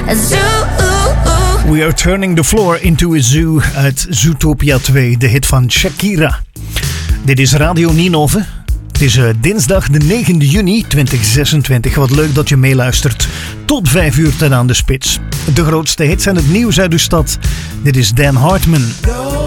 We are turning the floor into a zoo uit Zootopia 2, de hit van Shakira. Dit is Radio Ninove. Het is dinsdag de 9e juni 2026. Wat leuk dat je meeluistert. Tot 5 uur tot aan de spits. De grootste hits en het nieuws uit de stad. Dit is Dan Hartman.